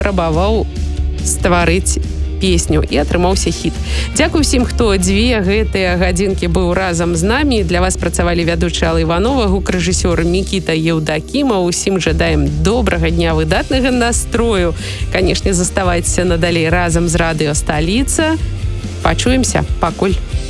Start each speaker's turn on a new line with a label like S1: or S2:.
S1: спрабаваў стварыць песню і атрымаўся хіт. Дзякуй усім, хто 2 гэтыя гадзінкі быў разам з намі. Для вас працавалі вядучы Алла Іванова, гукарэжысёр Мікіта Еўдакімаў. Усім жадаем добрага дня, выдатнага настрою. Канешне, заставайцеся надалей разам з радыё Сталіца. Пачуемся. Пакуль.